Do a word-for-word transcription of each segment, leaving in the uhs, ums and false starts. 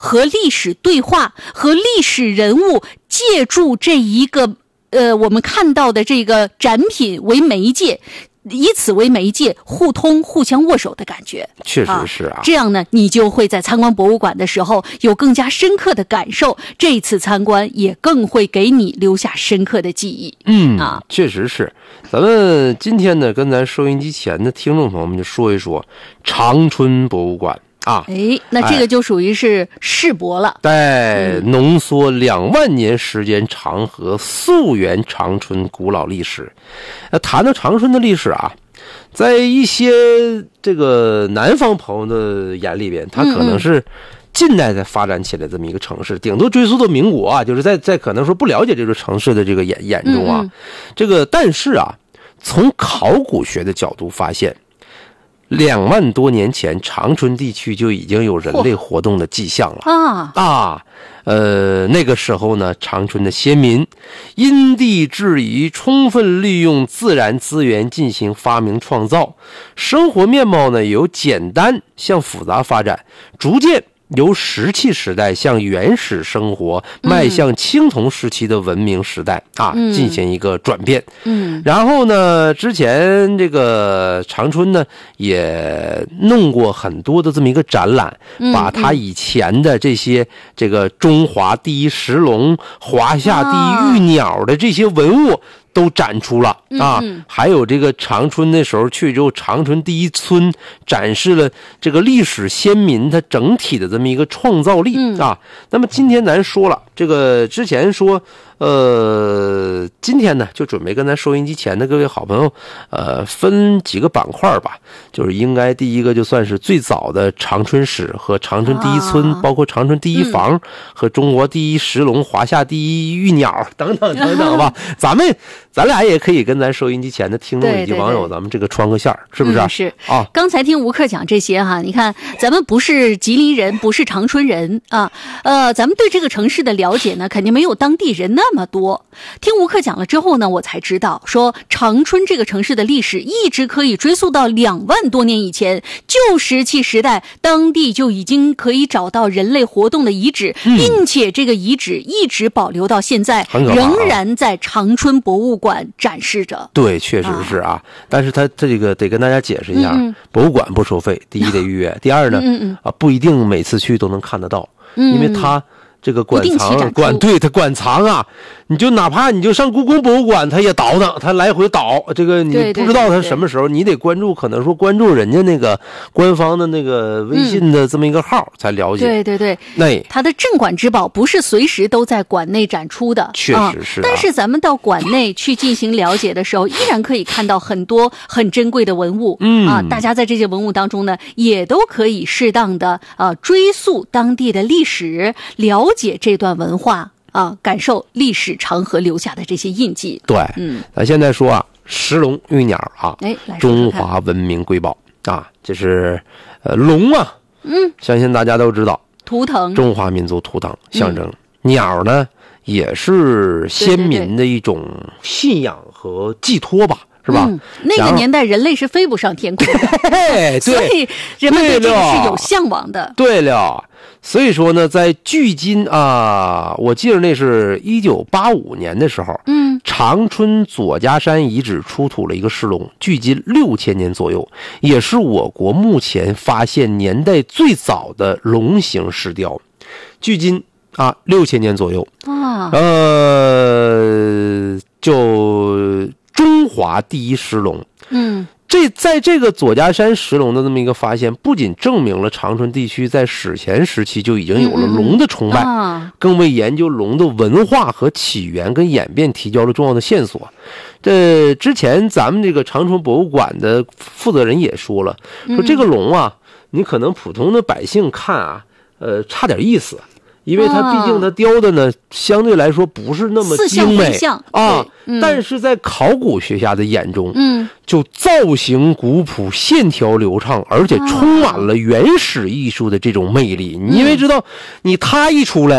和历史对话，和历史人物借助这一个呃我们看到的这个展品为媒介，以此为媒介互通互相握手的感觉。 确实是啊， 啊这样呢你就会在参观博物馆的时候有更加深刻的感受，这次参观也更会给你留下深刻的记忆。 嗯啊， 确实是。咱们今天呢跟咱收音机前的听众朋友们就说一说长春博物馆啊， 哎，那这个就属于是世博了。 在浓缩两万年时间长河溯源长春古老历史。那谈到长春的历史啊，在一些这个南方朋友的眼里边，它可能是近代才发展起来这么一个城市，顶多追溯到民国啊，就是在在可能说不了解这个城市的这个眼眼中啊， 嗯嗯这个但是啊，从考古学的角度发现，两万多年前，长春地区就已经有人类活动的迹象了啊啊！呃，那个时候呢，长春的先民因地制宜，充分利用自然资源进行发明创造，生活面貌呢由简单向复杂发展，逐渐由石器时代向原始生活迈向青铜时期的文明时代、嗯、啊，进行一个转变。 嗯， 然后呢，之前这个长春呢也弄过很多的这么一个展览， 嗯、 把他以前的这些这个中华第一石龙、华夏第一玉鸟的这些文物都展出了啊， 嗯嗯还有这个长春那时候去之后，长春第一村展示了这个历史先民他整体的这么一个创造力、 嗯、 啊。那么今天咱说了，这个之前说，呃，今天呢就准备跟咱收音机前的各位好朋友，呃，分几个板块吧，就是应该第一个就算是最早的长春史和长春第一村， 啊、 包括长春第一房、嗯、和中国第一石龙、华夏第一玉鸟等等等等吧，咱们。咱俩也可以跟咱收音机前的听众以及网友，咱们这个穿个线儿，是不是、啊嗯？是啊。 刚才听吴克讲这些哈，你看咱们不是吉林人，不是长春人啊，呃，咱们对这个城市的了解呢，肯定没有当地人那么多。听吴克讲了之后呢，我才知道说长春这个城市的历史一直可以追溯到两万多年以前，旧石器时代，当地就已经可以找到人类活动的遗址， 嗯、 并且这个遗址一直保留到现在，仍然在长春博物馆展示着。 对，确实是啊。啊但是他这个得跟大家解释一下，嗯、博物馆不收费，第一得预约，第二呢， 嗯嗯啊不一定每次去都能看得到， 嗯、 因为他这个馆藏馆对他馆藏啊，你就哪怕你就上故宫博物馆，他也倒腾，他来回倒，这个你不知道他什么时候，你得关注，可能说关注人家那个官方的那个微信的这么一个号、嗯、才了解。 对对对， 那他的镇馆之宝不是随时都在馆内展出的， 确实是、啊啊。但是咱们到馆内去进行了解的时候，依然可以看到很多很珍贵的文物。 嗯啊，大家在这些文物当中呢，也都可以适当的呃追溯当地的历史，了解这段文化啊，感受历史长河留下的这些印记。 对， 嗯， 咱现在说啊，石龙玉鸟啊， 哎，来说说中华文明瑰宝啊，这是呃龙啊， 嗯， 相信大家都知道， 图腾， 中华民族图腾象征。嗯、鸟呢，也是先民的一种信仰和寄托吧。是吧、 嗯？那个年代人类是飞不上天空的， 对， 所以人们对这个是有向往的。 对了，所以说呢，在距今啊，我记得那是一九八五年的时候， 嗯， 长春左家山遗址出土了一个石龙，距今六千年左右，也是我国目前发现年代最早的龙形石雕，距今啊六千年左右啊， 呃，就。中华第一石龙， 嗯， 这在这个左家山石龙的这么一个发现，不仅证明了长春地区在史前时期就已经有了龙的崇拜， 嗯啊、 更为研究龙的文化和起源跟演变提交了重要的线索。这之前咱们这个长春博物馆的负责人也说了，说这个龙啊，你可能普通的百姓看啊，呃，差点意思。因为它毕竟它雕的呢、啊、相对来说不是那么精美啊、 嗯、 但是在考古学家的眼中， 嗯， 就造型古朴，线条流畅，而且充满了原始艺术的这种魅力。 啊、 你因为知道，你它一出来，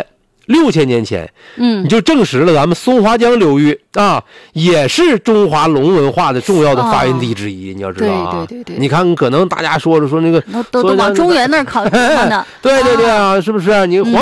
六千年前， 嗯， 你就证实了咱们松花江流域啊，也是中华龙文化的重要的发源地之一。哦、你要知道啊， 对对对对， 你看可能大家说着说那个， 都都都往中原那儿靠呢， 对对对啊，是不是？你黄